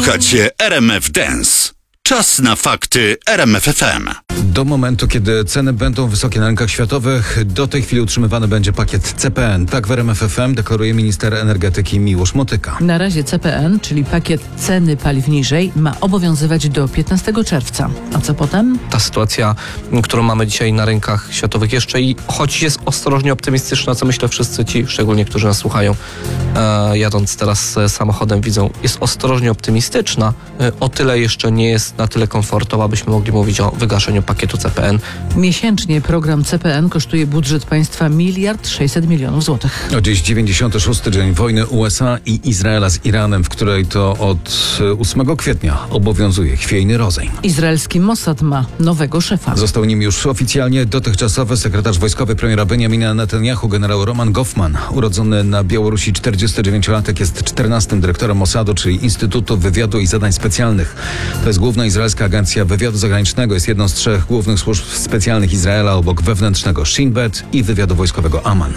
Słuchacie RMF Dance. Czas na fakty RMF FM. Do momentu, kiedy ceny będą wysokie na rynkach światowych, do tej chwili utrzymywany będzie pakiet CPN. Tak w RMF FM deklaruje minister energetyki Miłosz Motyka. Na razie CPN, czyli pakiet ceny paliw niżej, ma obowiązywać do 15 czerwca. A co potem? Ta sytuacja, którą mamy dzisiaj na rynkach światowych jeszcze i choć jest ostrożnie optymistyczna, co myślę wszyscy ci, szczególnie którzy nas słuchają, jadąc teraz samochodem, widzą, jest ostrożnie optymistyczna, o tyle jeszcze nie jest na tyle komfortowa, abyśmy mogli mówić o wygaszeniu pakietu CPN. Miesięcznie program CPN kosztuje budżet państwa 1 600 000 000 złotych. Dziś 96. dzień wojny USA i Izraela z Iranem, w której to od 8 kwietnia obowiązuje chwiejny rozejm. Izraelski Mossad ma nowego szefa. Został nim już oficjalnie dotychczasowy sekretarz wojskowy premiera Benjamina Netanyahu, generał Roman Goffman. Urodzony na Białorusi 49-latek, jest 14. dyrektorem Mossadu, czyli Instytutu Wywiadu i Zadań Specjalnych. To jest główna izraelska agencja wywiadu zagranicznego. Jest jedną z 3 głównych służb specjalnych Izraela obok wewnętrznego Shin Bet i wywiadu wojskowego Aman.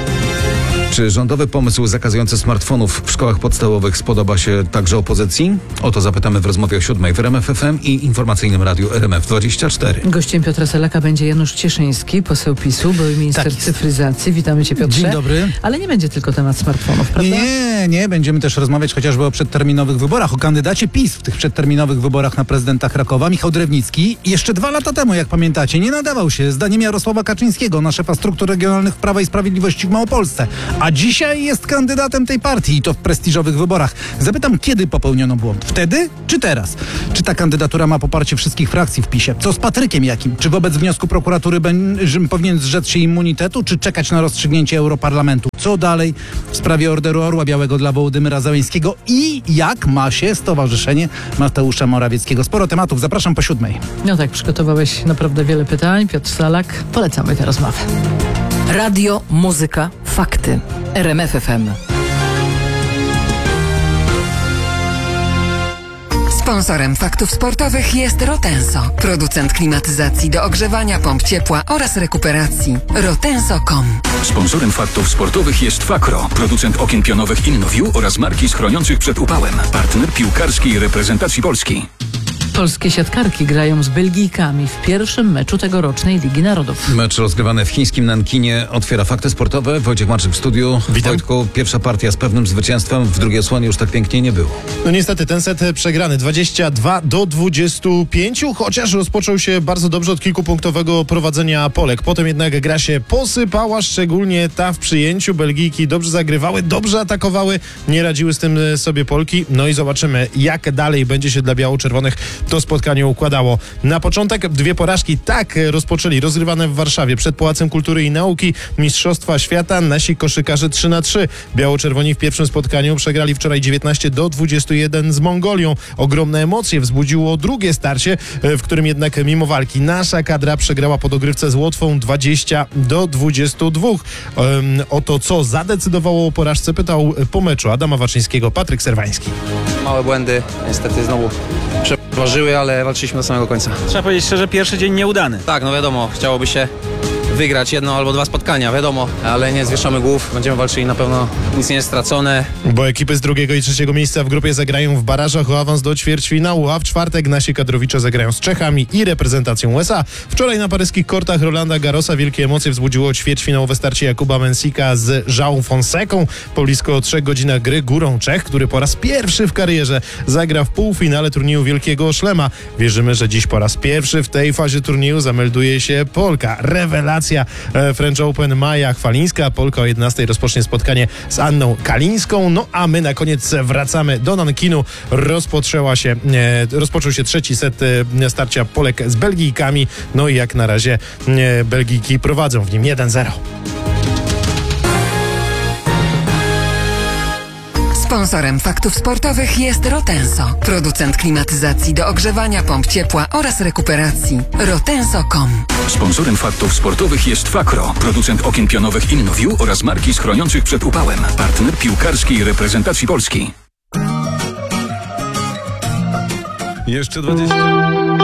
Czy rządowy pomysł zakazujący smartfonów w szkołach podstawowych spodoba się także opozycji? O to zapytamy w rozmowie o 7 w RMF FM i informacyjnym radiu RMF24. Gościem Piotra Selaka będzie Janusz Cieszyński, poseł PiS-u, były minister cyfryzacji. Witamy cię, Piotrze. Dzień dobry. Ale nie będzie tylko temat smartfonów, prawda? Nie. Będziemy też rozmawiać chociażby o przedterminowych wyborach, o kandydacie PiS w tych przedterminowych wyborach na prezydenta Krakowa. Michał Drewnicki jeszcze 2 lata temu, jak pamiętacie, nie nadawał się zdaniem Jarosława Kaczyńskiego na szefa struktur regionalnych w Prawa i Sprawiedliwości w Małopolsce. A dzisiaj jest kandydatem tej partii i to w prestiżowych wyborach. Zapytam, kiedy popełniono błąd? Wtedy czy teraz? Czy ta kandydatura ma poparcie wszystkich frakcji w PiS-ie? Co z Patrykiem Jakim? Czy wobec wniosku prokuratury powinien zrzec się immunitetu, czy czekać na rozstrzygnięcie Europarlamentu? Co dalej w sprawie Orderu Orła Białego dla Wołodymyra Zełenskiego i jak ma się Stowarzyszenie Mateusza Morawieckiego? Sporo tematów. Zapraszam po 7. No tak, przygotowałeś naprawdę wiele pytań. Piotr Selak, polecamy tę rozmowę. Radio, muzyka, fakty. RMF FM. Sponsorem faktów sportowych jest Rotenso, producent klimatyzacji do ogrzewania, pomp ciepła oraz rekuperacji. Rotenso.com. Sponsorem faktów sportowych jest Fakro, producent okien pionowych InnoView oraz marki schroniących przed upałem. Partner piłkarskiej reprezentacji Polski. Polskie siatkarki grają z Belgijkami w pierwszym meczu tegorocznej Ligi Narodów. Mecz rozgrywany w chińskim Nankinie otwiera fakty sportowe. Wojciech Marczyk w studiu. Witam. Wojtku, pierwsza partia z pewnym zwycięstwem, w drugiej odsłonie już tak pięknie nie było. No niestety ten set przegrany 22-25, chociaż rozpoczął się bardzo dobrze od kilkupunktowego prowadzenia Polek. Potem jednak gra się posypała, szczególnie ta w przyjęciu. Belgijki dobrze zagrywały, dobrze atakowały, nie radziły z tym sobie Polki. No i zobaczymy, jak dalej będzie się dla biało-czerwonych to spotkanie układało. Na początek 2 porażki rozpoczęli, rozgrywane w Warszawie przed Pałacem Kultury i Nauki Mistrzostwa Świata. Nasi koszykarze 3-3. Biało-czerwoni w pierwszym spotkaniu przegrali wczoraj 19-21 z Mongolią. Ogromne emocje wzbudziło drugie starcie, w którym jednak mimo walki nasza kadra przegrała po dogrywce z Łotwą 20-22. O to, co zadecydowało o porażce, pytał po meczu Adama Waczyńskiego Patryk Serwański. Małe błędy niestety znowu przeważyły, ale walczyliśmy do samego końca. Trzeba powiedzieć szczerze, pierwszy dzień nieudany. Tak, no wiadomo, chciałoby się wygrać 1 albo 2 spotkania, wiadomo, ale nie zwieszamy głów, będziemy walczyli, na pewno nic nie jest stracone. Bo ekipy z 2. i 3. miejsca w grupie zagrają w barażach o awans do ćwierćfinału, a w czwartek nasi kadrowicze zagrają z Czechami i reprezentacją USA. Wczoraj na paryskich kortach Rolanda Garrosa wielkie emocje wzbudziło ćwierćfinałowe starcie Jakuba Mensika z João Fonseką. Po blisko 3 godzinach gry górą Czech, który po raz pierwszy w karierze zagra w półfinale turnieju Wielkiego Szlema. Wierzymy, że dziś po raz pierwszy w tej fazie turnieju zamelduje się Polka. Rewelacja French Open Maja Chwalińska. Polka o 11 rozpocznie spotkanie z Anną Kalińską. No a my na koniec wracamy do Nankinu. Rozpoczął się 3. set starcia Polek z Belgijkami. No i jak na razie Belgijki prowadzą w nim 1-0. Sponsorem faktów sportowych jest Rotenso, producent klimatyzacji do ogrzewania, pomp ciepła oraz rekuperacji. Rotenso.com. Sponsorem faktów sportowych jest Fakro, producent okien pionowych InnoView oraz marki schroniących przed upałem. Partner piłkarskiej reprezentacji Polski. Jeszcze 20...